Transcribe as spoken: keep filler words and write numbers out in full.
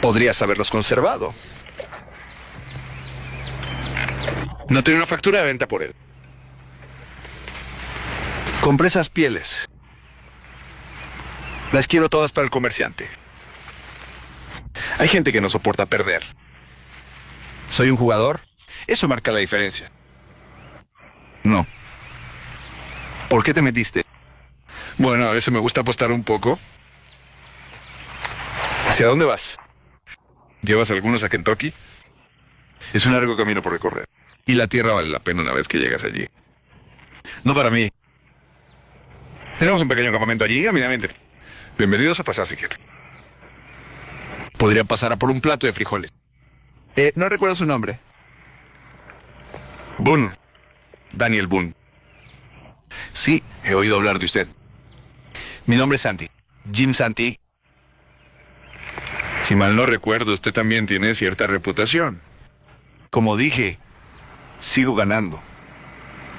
Podrías haberlos conservado. No tiene una factura de venta por él. Compré esas pieles. Las quiero todas para el comerciante. Hay gente que no soporta perder. ¿Soy un jugador? Eso marca la diferencia. No. ¿Por qué te metiste? Bueno, a veces me gusta apostar un poco. ¿Hacia dónde vas? ¿Llevas algunos a Kentucky? Es un largo camino por recorrer. Y la tierra vale la pena una vez que llegas allí. No para mí. Tenemos un pequeño campamento allí, caminamente. Bienvenidos a pasar si quieren. Podrían pasar a por un plato de frijoles. Eh, no recuerdo su nombre. Boone. Daniel Boone. Sí, he oído hablar de usted. Mi nombre es Santi. Jim Santi. Si mal no recuerdo, usted también tiene cierta reputación. Como dije, sigo ganando.